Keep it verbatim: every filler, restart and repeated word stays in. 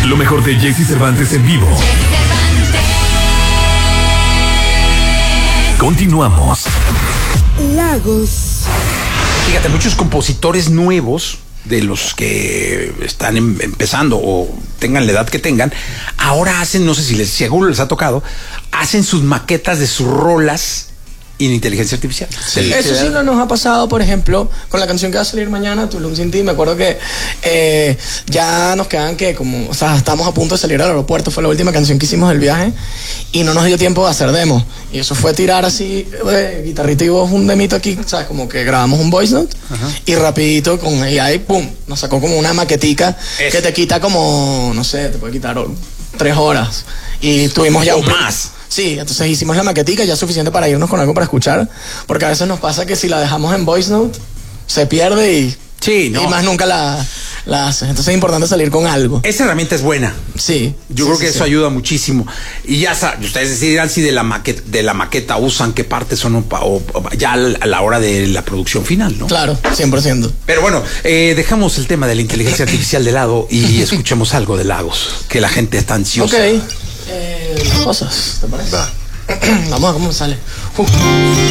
Lo mejor de Jesse Cervantes en vivo. Continuamos. Lagos. Fíjate, muchos compositores nuevos, de los que están em- empezando o tengan la edad que tengan, ahora hacen, no sé si les, seguro les ha tocado, hacen sus maquetas de sus rolas en inteligencia artificial. Sí, eso sí no nos ha pasado, por ejemplo, con la canción que va a salir mañana, Tulum Sin Ti. Me acuerdo que eh, ya nos quedan que como, o sea, estamos a punto de salir al aeropuerto. Fue la última canción que hicimos del viaje y no nos dio tiempo de hacer demos. Y eso fue tirar así, eh, guitarrita y voz, un demito aquí, ¿sabes? Como que grabamos un voice note. Ajá. Y rapidito con A I, pum, nos sacó como una maquetica es. que te quita como, no sé, te puede quitar tres horas. Y tuvimos ya o un más. Sí, entonces hicimos la maquetica ya suficiente para irnos con algo para escuchar, porque a veces nos pasa que si la dejamos en voice note se pierde y, sí, no. y más nunca la, la haces. Entonces es importante salir con algo. Esa herramienta es buena. Sí. Yo sí, creo sí, que sí. eso ayuda muchísimo. Y ya saben, ustedes decidirán si de la maqueta, de la maqueta usan qué partes son o, o, o ya a la hora de la producción final, ¿no? Claro, cien por ciento. Pero bueno, eh, dejamos el tema de la inteligencia artificial de lado y escuchemos algo de Lagos, que la gente está ansiosa. Ok. Eh, cosas, ¿te parece? Va. Vamos a ver cómo sale. Uh.